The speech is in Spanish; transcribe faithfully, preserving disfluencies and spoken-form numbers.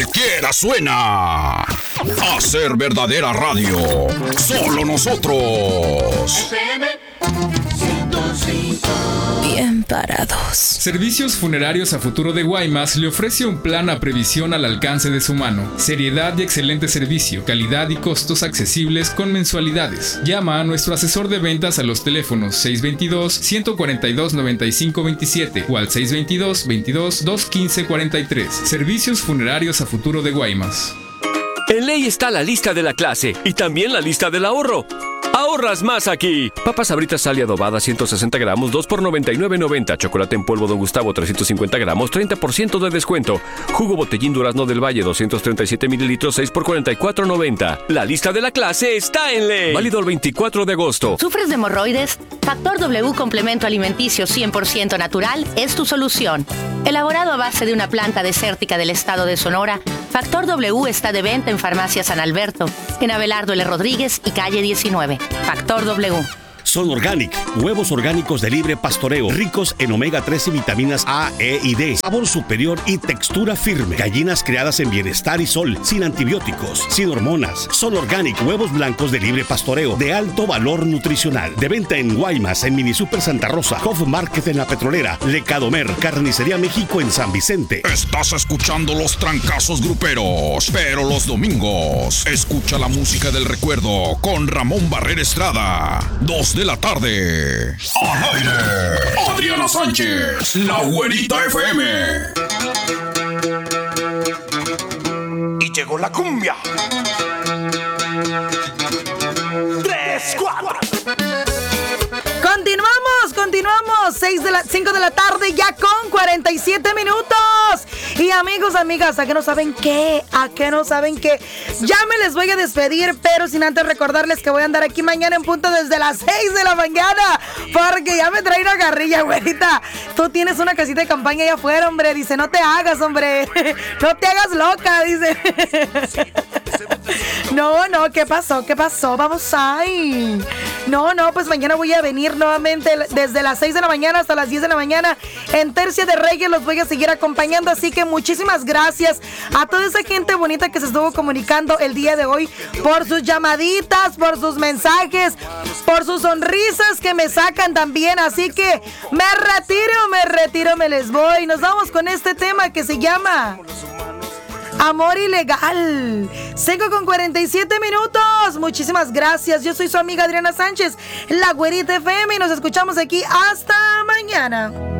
Quiera suena. Hacer verdadera radio. Solo nosotros. Bien parados. Servicios Funerarios a Futuro de Guaymas le ofrece un plan a previsión al alcance de su mano. Seriedad y excelente servicio, calidad y costos accesibles con mensualidades. Llama a nuestro asesor de ventas a los teléfonos seis dos dos, uno cuatro dos, nueve cinco dos siete o al seis dos dos, veintidós, dos quince cuarenta y tres. Servicios Funerarios a Futuro de Guaymas. En Ley está la lista de la clase y también la lista del ahorro. ¡Ahorras más aquí! Papas Sabritas Sal y adobada ciento sesenta gramos, dos por noventa y nueve noventa. Chocolate en polvo Don Gustavo trescientos cincuenta gramos, treinta por ciento de descuento. Jugo Botellín Durazno del Valle doscientos treinta y siete mililitros, seis por cuarenta y cuatro noventa. La lista de la clase está en Ley. Válido el veinticuatro de agosto. ¿Sufres de hemorroides? Factor W Complemento Alimenticio cien por ciento natural es tu solución. Elaborado a base de una planta desértica del estado de Sonora, Factor W está de venta en Farmacia San Alberto, en Abelardo L. Rodríguez y calle diecinueve. Factor W. Son Organic, huevos orgánicos de libre pastoreo, ricos en omega tres y vitaminas A, E y D, sabor superior y textura firme. Gallinas criadas en bienestar y sol, sin antibióticos, sin hormonas. Son Organic, huevos blancos de libre pastoreo, de alto valor nutricional. De venta en Guaymas, en Mini Super Santa Rosa, Hof Market en La Petrolera, Lecadomer, Carnicería México en San Vicente. Estás escuchando los trancazos gruperos, pero los domingos escucha la música del recuerdo con Ramón Barrera Estrada. Dos de la tarde. Al aire. Adriana Sánchez, La Güerita F M. Y llegó la cumbia. Tres, cuatro. Continuamos, continuamos. seis de la, cinco de la tarde, ya con cuarenta y siete minutos. Y amigos, amigas, ¿a qué no saben qué? ¿A qué no saben qué? Ya me les voy a despedir, pero sin antes recordarles que voy a andar aquí mañana en punto desde las seis de la mañana. Porque ya me trae una carrilla, güerita. Tú tienes una casita de campaña allá afuera, hombre. Dice, no te hagas, hombre. No te hagas loca, dice. No, no, ¿qué pasó? ¿Qué pasó? Vamos ahí. No, no, pues mañana voy a venir nuevamente desde las seis de la mañana hasta las diez de la mañana en Tercia de Reyes. Los voy a seguir acompañando, así que muchísimas gracias a toda esa gente bonita que se estuvo comunicando el día de hoy por sus llamaditas, por sus mensajes, por sus sonrisas que me sacan también. Así que me retiro, me retiro, me les voy. Nos vamos con este tema que se llama Amor Ilegal. cinco con cuarenta y siete minutos. Muchísimas gracias. Yo soy su amiga Adriana Sánchez, La Güerita F M, y nos escuchamos aquí hasta mañana.